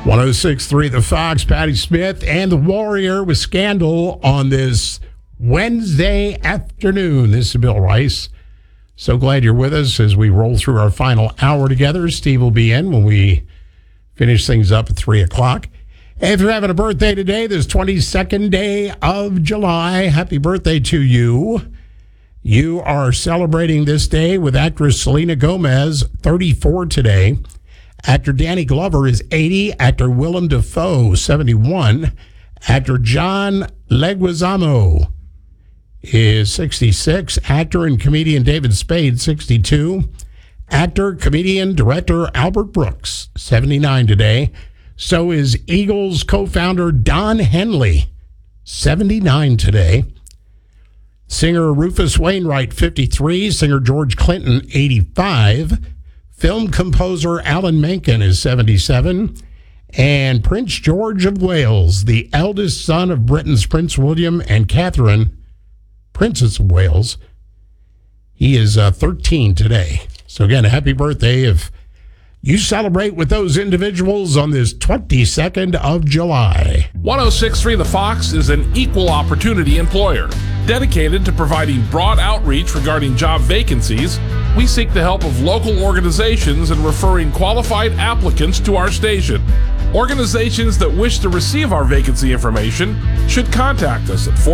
106.3 The Fox, Patty Smith, and the Warrior with Scandal on this Wednesday afternoon. This is Bill Rice. So glad you're with us as we roll through our final hour together. Steve will be in when we finish things up at 3 o'clock. And if you're having a birthday today, this 22nd day of July, happy birthday to you. You are celebrating this day with actress Selena Gomez, 34 today. Actor Danny Glover is 80. Actor Willem Dafoe, 71. Actor John Leguizamo is 66. Actor and comedian David Spade, 62. Actor, comedian, director Albert Brooks, 79 today. So is Eagles co-founder Don Henley, 79 today. Singer Rufus Wainwright, 53. Singer George Clinton, 85. Film composer Alan Menken is 77. And Prince George of Wales, the eldest son of Britain's Prince William and Catherine, Princess of Wales, he is 13 today. So again, happy birthday if you celebrate with those individuals on this 22nd of July. 106.3 The Fox is an equal opportunity employer. Dedicated to providing broad outreach regarding job vacancies, we seek the help of local organizations in referring qualified applicants to our station. Organizations that wish to receive our vacancy information should contact us at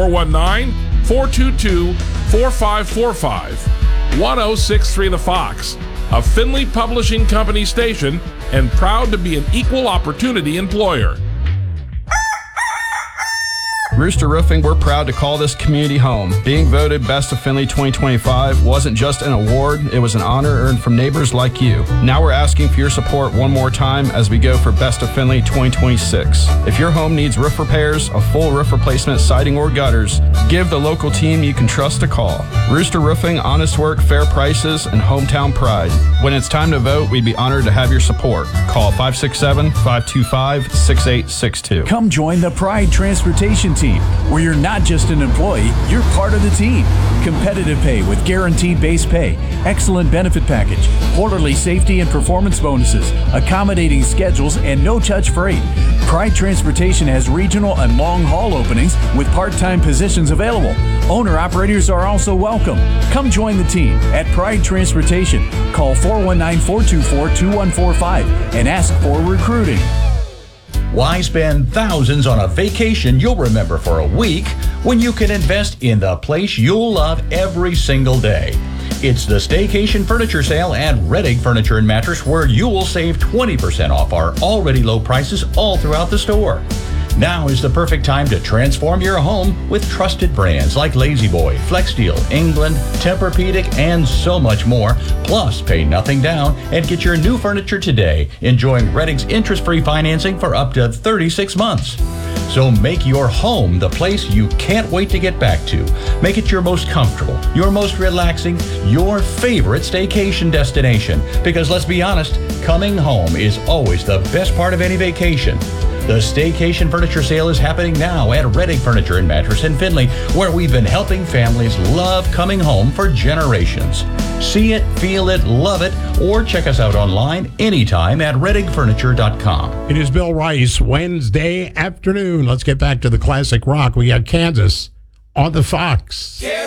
419-422-4545. 106.3 The Fox, a Findlay Publishing Company station, and proud to be an equal opportunity employer. Rooster Roofing, we're proud to call this community home. Being voted Best of Findlay 2025 wasn't just an award, it was an honor earned from neighbors like you. Now we're asking for your support one more time as we go for Best of Findlay 2026. If your home needs roof repairs, a full roof replacement, siding, or gutters, give the local team you can trust a call. Rooster Roofing, honest work, fair prices, and hometown pride. When it's time to vote, we'd be honored to have your support. Call 567-525-6862. Come join the Pride Transportation Team, where you're not just an employee, you're part of the team. Competitive pay with guaranteed base pay, excellent benefit package, quarterly safety and performance bonuses, accommodating schedules, and no-touch freight. Pride Transportation has regional and long-haul openings with part-time positions available. Owner-operators are also welcome. Come join the team at Pride Transportation. Call 419-424-2145 and ask for recruiting. Why spend thousands on a vacation you'll remember for a week when you can invest in the place you'll love every single day? It's the Staycation Furniture Sale at Reddig Furniture and Mattress, where you will save 20% off our already low prices all throughout the store. Now is the perfect time to transform your home with trusted brands like La-Z-Boy, Flexsteel, England, Tempur-Pedic, and so much more. Plus, pay nothing down and get your new furniture today, enjoying Reddig's interest-free financing for up to 36 months. So make your home the place you can't wait to get back to. Make it your most comfortable, your most relaxing, your favorite staycation destination. Because let's be honest, coming home is always the best part of any vacation. The Staycation Furniture Sale is happening now at Reddig Furniture and Mattress in Findlay, where we've been helping families love coming home for generations. See it, feel it, love it, or check us out online anytime at reddigfurniture.com. It is Bill Rice, Wednesday afternoon. Let's get back to the classic rock. We got Kansas on the Fox. Yeah.